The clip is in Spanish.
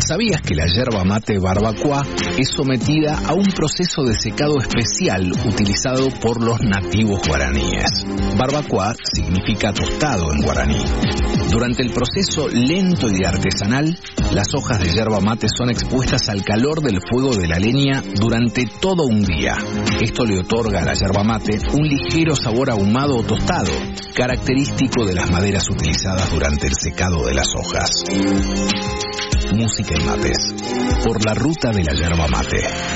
¿Sabías que la yerba mate barbacoa es sometida a un proceso de secado especial utilizado por los nativos guaraníes? Barbacoa significa tostado en guaraní. Durante el proceso lento y artesanal, las hojas de yerba mate son expuestas al calor del fuego de la leña durante todo un día. Esto le otorga a la yerba mate un ligero sabor ahumado o tostado, característico de las maderas utilizadas durante el secado de las hojas. Música y mates, por la ruta de la yerba mate.